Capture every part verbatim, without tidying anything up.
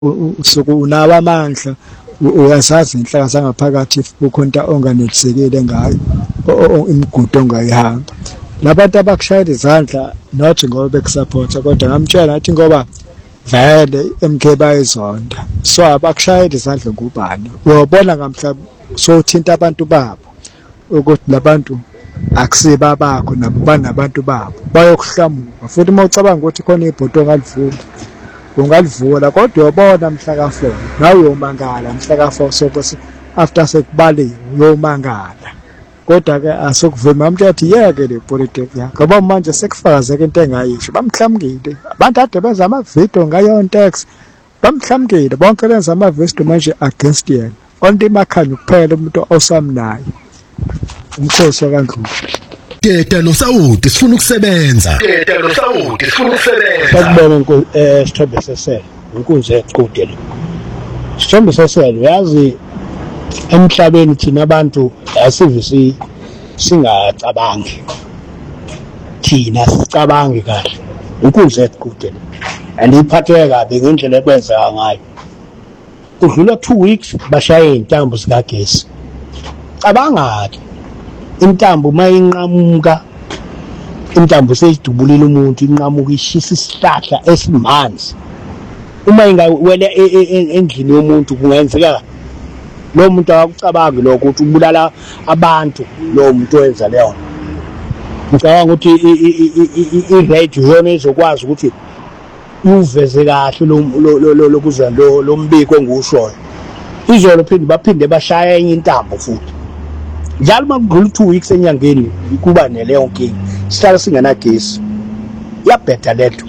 usuku unawo amandla uyasazi inhlaka zangaphakathi ukhonta onganetsekile ngayo imigudu ongayihamba labantu abakushayela izandla not ngoba bekusupporta kodwa ngamtshela ngathi ngoba vele M K bayizonda so abakushayela izandla ngubani uyobona ngamhla so uthinta abantu babo ukuthi labantu akusiba bakho nabo banabantu babo bayokuhlamuka futhi uma ucabanga ukuthi khona ibhodo ongalivula ungalivula kodwa uyobona mhla ka four nawe uyomangala mhla ka four so after sekubaliwe uyomangala kodwa ke asokuvuma umuntu athi yeke le politics yakhe ngoba manje sekufakazeke into engayisho bamhlamukile abantu ade benza amavidiyo ngayo tax bamhlamukile bonke benza amavidiyo manje against yena konke imakhanya kuphela umuntu osamnayo umkhosi kaNdlovu Teta noSawuti sifuna ukusebenza Teta noSawuti sifuna ukusebenza Sakubona eh Sithombe sesele inkunzi eqhude lo Sithombe sesele uyazi emhlabeni thina abantu asivisi singacabangi thina sicabangi kahle inkunzi eqhude andiphatheke kabi ngendlela ekwenza ngayo kudlula two weeks bashaye intambo zikagesi cabanga ke intambo mayinqamuka intambo seyidubulile umuntu inqamuka ishisa isihlahla esimanzi uma ingawele endlini yomuntu kungenzeka lo muntu akakucabangi lokho ukuthi ubulala abantu lo muntu owenza leyo ngicabanga ukuthi i-radio yona izokwazi ukuthi uveze kahle lo lokuzwa lo mbiko engushoyo izolo phinde baphinde bashaya enye intambo futhi njalo makudlula two weeks enyangeni kuba neleyo nkingi sihlala singenagesi yabheda letho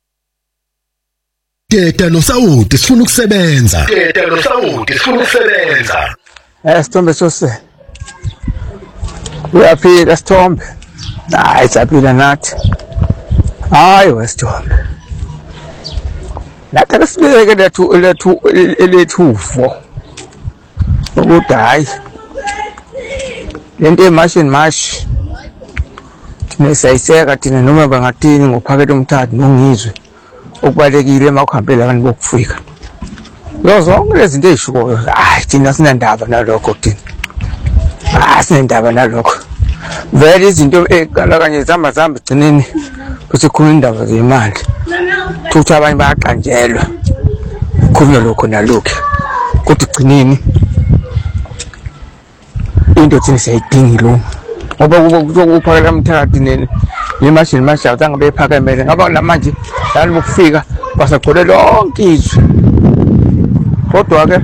Teta noSawuti sifuna ukusebenza Teta noSawuti sifuna ukusebenza eh Sithombe sose uyaphila Sithombe hayi saphila nathi hayi wesithombe nathi asibeke lethu lethu elethufo ukuthi hayi lento emashini mashi thina sayiseka thina noma bangathini ngophakethe umthathu nongizwe okubalekile emakuhambela kanti bokufika lo zonke lezi zinto ezishukoyo hayi thina sinandaba nalokho thina ah sinandaba nalokho vele izinto eqala kanye zamba zamba igcineni bese khona indaba zemali thuthi abanye bayaqanjelwa khona lokho nalokho kodwa igcineni into thina siyayidinga lo ngoba kuzokuphakela umthakathi nene imashini mashawu zangabe ephakemele ngoba lamanje lani bokufika basagcole lonke izwe kodwa ke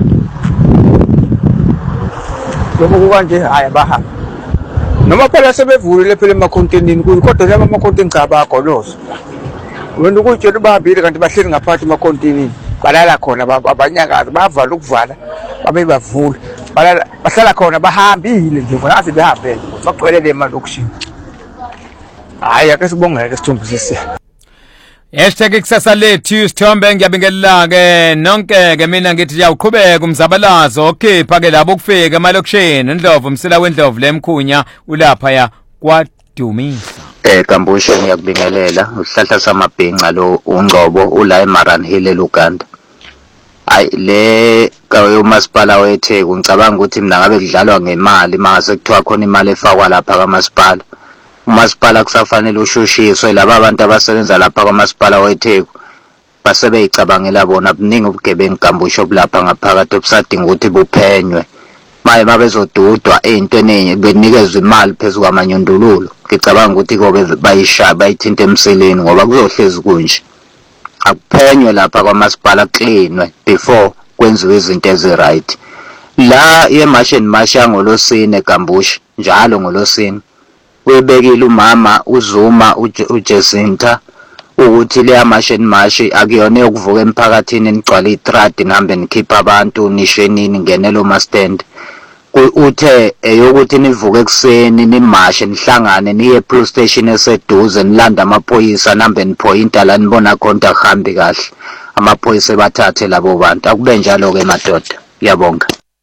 lokho kanje hayi bahamba noma phela sebevulile phela emakhontenini kodwa laba amakhontenini cha bagolozo wena ukutshela bahambile kanti bahleli ngaphansi emakhontenini balala khona abanyakazi bavala ukuvala babe bavula balala bahlala khona bahambile nje ngathi behambele bagcwelele emalokishini hayi ake sibongeke Sithombe sese Hashtag kusasa lethu Sithombe ngiyabingelela ke nonke ke mina ngithi yawuqhubeka umzabalazo okhipha ke labo kufika emalokishini Ndlovu umsila weNdlovu lemkhunya ulapha ya kwaDumisa eh Kambushe ngiyakubingelela uhlahla samabhinqa lo uNgcobo ula eMaran Hill eLuganda ay le kayo masipala weTheku ngicabanga ukuthi mina ngabe kudlalwa ngemali mase kuthiwa khona imali efakwa lapha kamasipala umasipala kusafanele ushushiswe laba abantu abasebenza lapha kwamasipala weTheku basebeyicabangela bona buningi ubugebengu Kambushe obulapha ngaphakathi obusadinga ukuthi buphenywe maye mabezodudwa ezintweni benikezwe imali phezulu kwamanyundululo ngicabanga ukuthi kobe bayisha bayithinta emseleni ngoba kuzohlezi kunje akuphenywe lapha kwamasipala cleanwe before kwenziwe izinto ezi right la yemashini masha ngolosine Kambushe njalo ngolosine webekile umama uZuma uJesinta ukuthi le mashini mashi akuyona yokuvuka emphakathini nigcwala itrade nihambe nikhipha abantu nishenini ngenelo mastand uthe eyokuthi nivuke ekseni nimashe nihlangane niye police station eseduze nilanda amaphoyisa nambe niphoyinta la nibona konta kuhambi kahle amaphoyisa bathathe labo bantu akube njalo ke madoda ngiyabonga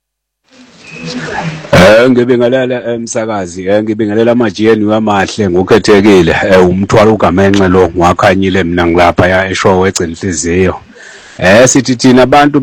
Eh ngibingelela emsakazi eh ngibingelela amajeni wamahle ngokukhethekile eh umthwalo ugamenxe lo ngwakhanyile mina ngilapha ya eshowe egcina inhliziyo eh sithi thina abantu